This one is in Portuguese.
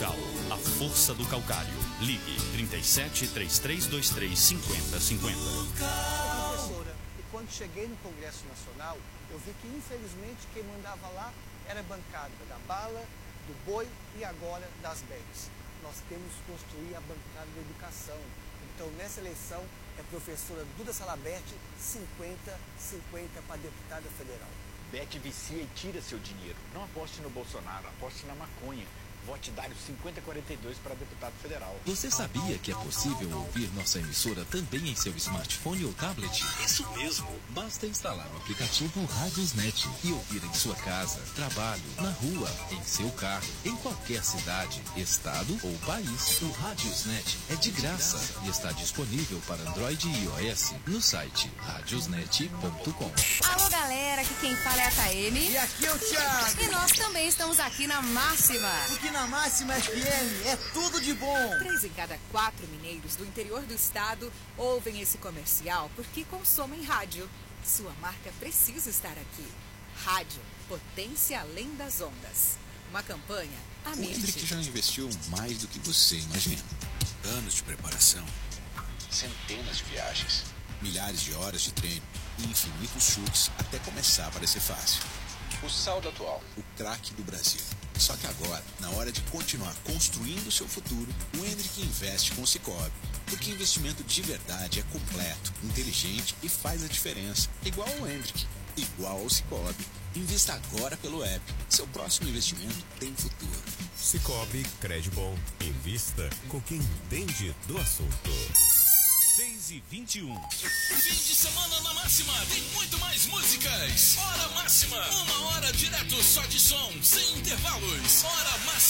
Cal, a força do calcário. Ligue 37 3323 5050. Professora, e quando cheguei no Congresso Nacional, eu vi que infelizmente quem mandava lá era a bancada da bala, do boi e agora das bets. Nós temos que construir a bancada da educação. Então, nessa eleição, é a professora Duda Salabert, 50-50 para deputada federal. Bet vicia e tira seu dinheiro. Não aposte no Bolsonaro, aposte na maconha. Vote Dário 5042 para deputado federal. Você sabia que é possível ouvir nossa emissora também em seu smartphone ou tablet? Isso mesmo! Basta instalar o aplicativo Radiosnet e ouvir em sua casa, trabalho, na rua, em seu carro, em qualquer cidade, estado ou país. O Radiosnet é de graça e está disponível para Android e iOS no site radiosnet.com. Alô, galera, aqui quem fala é a Taeme. E aqui é o Thiago. E nós também estamos aqui na Máxima. Porque na Máxima FM é tudo de bom. 3 em cada 4 mineiros do interior do estado ouvem esse comercial porque consomem rádio. Sua marca precisa estar aqui. Rádio, potência além das ondas. Uma campanha O Hendrick já investiu mais do que você imagina. Anos de preparação, centenas de viagens, milhares de horas de treino e infinitos chutes até começar a parecer fácil. O saldo atual, o craque do Brasil. Só que agora, na hora de continuar construindo o seu futuro, o Hendrick investe com o Sicoob. Porque investimento de verdade é completo, inteligente e faz a diferença. Igual ao Hendrick, igual ao Sicoob. Invista agora pelo app. Seu próximo investimento tem futuro. Sicoob, crédito bom. Invista com quem entende do assunto. 6h21. Fim de semana na Máxima tem muito mais músicas. Hora Máxima, 1 hora direto só de som, sem intervalos. Hora Máxima.